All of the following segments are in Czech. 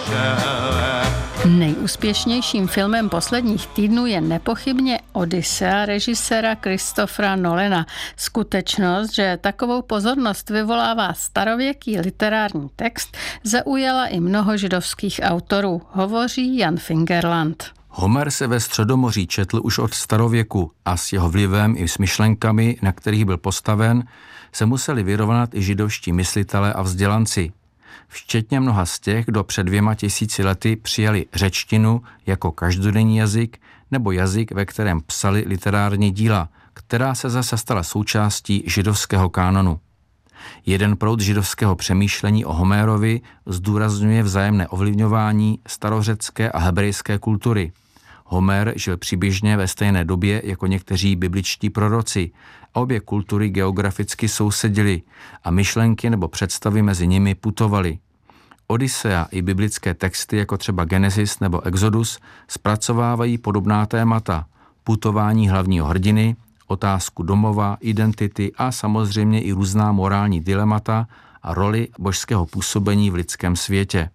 Nejúspěšnějším filmem posledních týdnů je nepochybně Odyssea režiséra Christophera Nolana. Skutečnost, že takovou pozornost vyvolává starověký literární text, zaujala i mnoho židovských autorů, hovoří Jan Fingerland. Homer se ve Středomoří četl už od starověku a s jeho vlivem i s myšlenkami, na kterých byl postaven, se museli vyrovnat i židovští myslitelé a vzdělanci. Včetně mnoha z těch, kdo před 2000 lety přijali řečtinu jako každodenní jazyk nebo jazyk, ve kterém psali literární díla, která se zase stala součástí židovského kánonu. Jeden proud židovského přemýšlení o Homérovi zdůrazňuje vzájemné ovlivňování starořecké a hebrejské kultury. Homer žil přibližně ve stejné době jako někteří bibličtí proroci a obě kultury geograficky sousedily a myšlenky nebo představy mezi nimi putovaly. Odyssea i biblické texty jako třeba Genesis nebo Exodus zpracovávají podobná témata: putování hlavního hrdiny, otázku domova, identity a samozřejmě i různá morální dilemata a roli božského působení v lidském světě.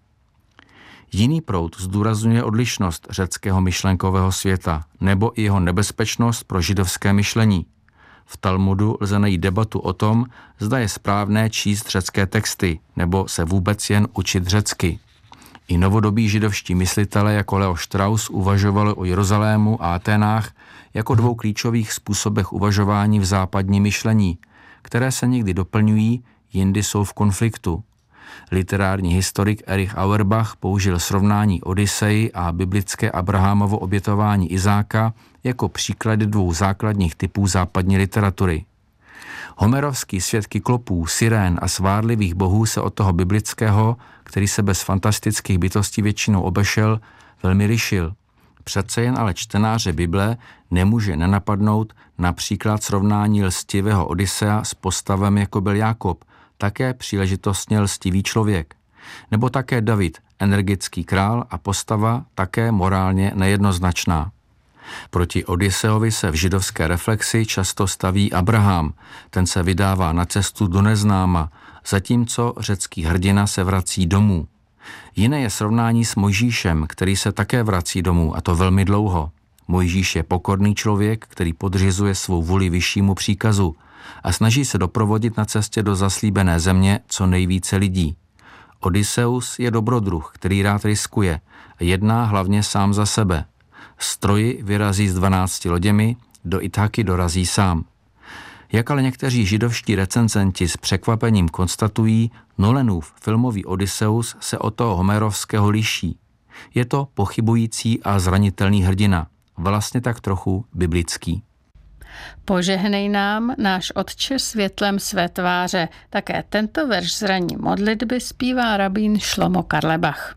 Jiný proud zdůrazňuje odlišnost řeckého myšlenkového světa nebo i jeho nebezpečnost pro židovské myšlení. V Talmudu lze najít debatu o tom, zda je správné číst řecké texty nebo se vůbec jen učit řecky. I novodobí židovští myslitelé jako Leo Strauss uvažovali o Jeruzalému a Aténách jako dvou klíčových způsobech uvažování v západním myšlení, které se někdy doplňují, jindy jsou v konfliktu. Literární historik Erich Auerbach použil srovnání Odysseji a biblické Abrahamovo obětování Izáka jako příklady dvou základních typů západní literatury. Homerovský svět kyklopů, sirén a svárlivých bohů se od toho biblického, který se bez fantastických bytostí většinou obešel, velmi lišil. Přece jen ale čtenáře Bible nemůže nenapadnout například srovnání lstivého Odyssea s postavem jako byl Jákob, také příležitostně lstivý člověk. Nebo také David, energický král a postava také morálně nejednoznačná. Proti Odysseovi se v židovské reflexi často staví Abraham, ten se vydává na cestu do neznáma, zatímco řecký hrdina se vrací domů. Jiné je srovnání s Mojžíšem, který se také vrací domů, a to velmi dlouho. Mojžíš je pokorný člověk, který podřizuje svou vůli vyššímu příkazu a snaží se doprovodit na cestě do zaslíbené země co nejvíce lidí. Odysseus je dobrodruh, který rád riskuje a jedná hlavně sám za sebe. Z Troji vyrazí s 12 loděmi, do Ithaky dorazí sám. Jak ale někteří židovští recenzenti s překvapením konstatují, Nolanův filmový Odysseus se od toho homerovského liší. Je to pochybující a zranitelný hrdina, vlastně tak trochu biblický. Požehnej nám, náš Otče, světlem své tváře. Také tento verš z ranní modlitby zpívá rabín Šlomo Karlebach.